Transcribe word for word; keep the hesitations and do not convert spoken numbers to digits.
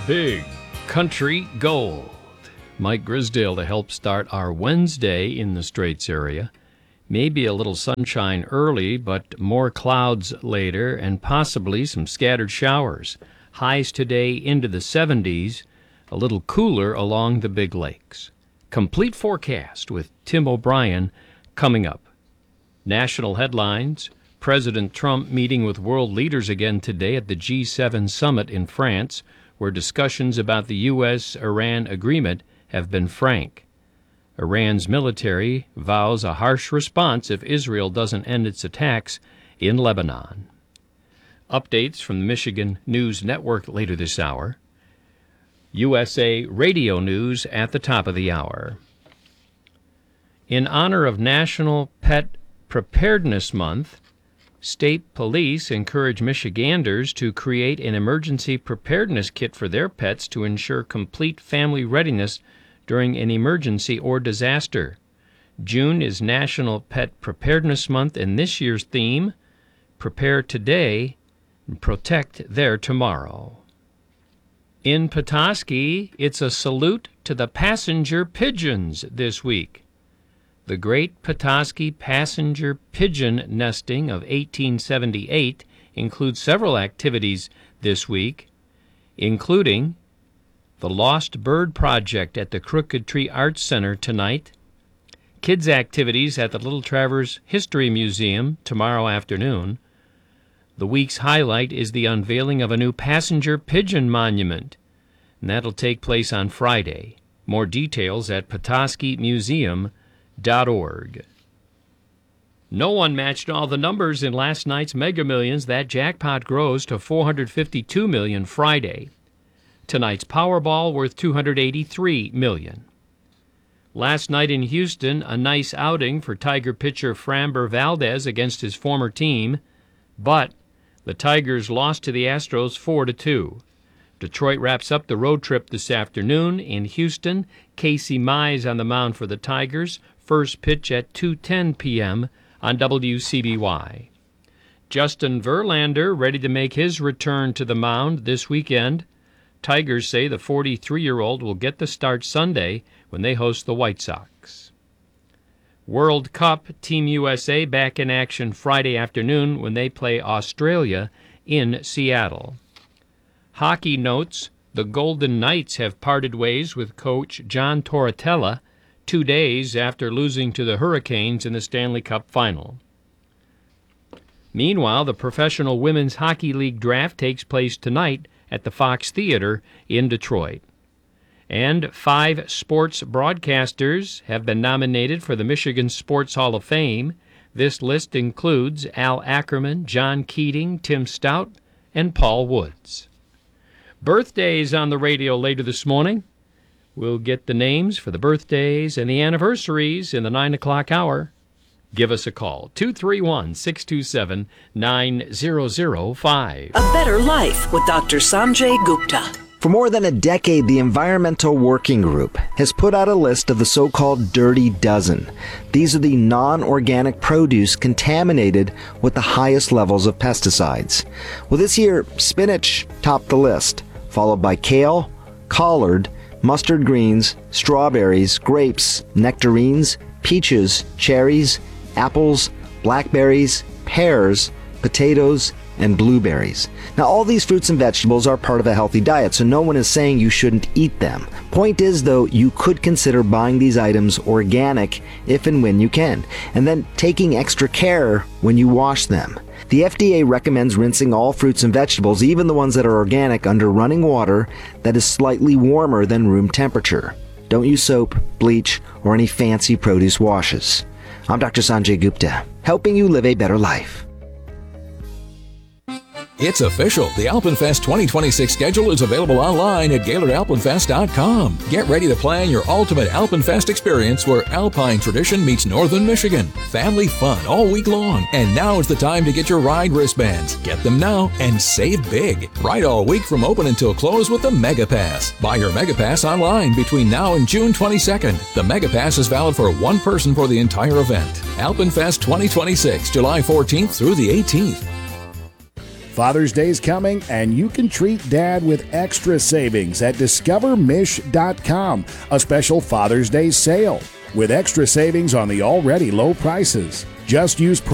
Big Country Gold. Mike Grisdale to help start our Wednesday in the Straits area. Maybe a little sunshine early, but more clouds later and possibly some scattered showers. Highs today into the seventies, a little cooler along the Big Lakes. Complete forecast with Tim O'Brien coming up. National headlines. President Trump meeting with world leaders again today at the G seven summit in France, where discussions about the U S Iran agreement have been frank. Iran's military vows a harsh response if Israel doesn't end its attacks in Lebanon. Updates from the Michigan News Network later this hour. U S A Radio News at the top of the hour. In honor of National Pet Preparedness Month, state police encourage Michiganders to create an emergency preparedness kit for their pets to ensure complete family readiness during an emergency or disaster. June is National Pet Preparedness Month, and this year's theme, Prepare Today and Protect Their Tomorrow. In Petoskey, it's a salute to the passenger pigeons this week. The Great Petoskey Passenger Pigeon Nesting of eighteen seventy-eight includes several activities this week, including the Lost Bird Project at the Crooked Tree Arts Center tonight, kids' activities at the Little Traverse History Museum tomorrow afternoon. The week's highlight is the unveiling of a new passenger pigeon monument, and that'll take place on Friday. More details at petoskey museum dot org. No one matched all the numbers in last night's Mega Millions. That jackpot grows to four hundred fifty-two million dollars Friday. Tonight's Powerball worth two hundred eighty-three million dollars. Last night in Houston, a nice outing for Tiger pitcher Framber Valdez against his former team, but the Tigers lost to the Astros four to two. Detroit wraps up the road trip this afternoon. In Houston, Casey Mize on the mound for the Tigers. First pitch at two ten p.m. on W C B Y. Justin Verlander ready to make his return to the mound this weekend. Tigers say the forty-three-year-old will get the start Sunday when they host the White Sox. World Cup, Team U S A back in action Friday afternoon when they play Australia in Seattle. Hockey notes, the Golden Knights have parted ways with coach John Tortorella two days after losing to the Hurricanes in the Stanley Cup Final. Meanwhile, the Professional Women's Hockey League draft takes place tonight at the Fox Theater in Detroit. And five sports broadcasters have been nominated for the Michigan Sports Hall of Fame. This list includes Al Ackerman, John Keating, Tim Stout, and Paul Woods. Birthdays on the radio later this morning. We'll get the names for the birthdays and the anniversaries in the nine o'clock hour. Give us a call, two three one, six two seven, nine zero zero five. A Better Life with Doctor Sanjay Gupta. For more than a decade, the Environmental Working Group has put out a list of the so-called Dirty Dozen. These are the non-organic produce contaminated with the highest levels of pesticides. Well, this year, spinach topped the list, followed by kale, collard, mustard greens, strawberries, grapes, nectarines, peaches, cherries, apples, blackberries, pears, potatoes, and blueberries. Now, all these fruits and vegetables are part of a healthy diet, so no one is saying you shouldn't eat them. Point is, though, you could consider buying these items organic if and when you can, and then taking extra care when you wash them. The F D A recommends rinsing all fruits and vegetables, even the ones that are organic, under running water that is slightly warmer than room temperature. Don't use soap, bleach, or any fancy produce washes. I'm Doctor Sanjay Gupta, helping you live a better life. It's official. The Alpenfest twenty twenty-six schedule is available online at Gaylord Alpenfest dot com. Get ready to plan your ultimate Alpenfest experience where Alpine tradition meets Northern Michigan. Family fun all week long. And now is the time to get your ride wristbands. Get them now and save big. Ride all week from open until close with the Mega Pass. Buy your Mega Pass online between now and June twenty-second. The Mega Pass is valid for one person for the entire event. Alpenfest twenty twenty-six, July fourteenth through the eighteenth. Father's Day is coming, and you can treat Dad with extra savings at discover mish dot com, a special Father's Day sale with extra savings on the already low prices. Just use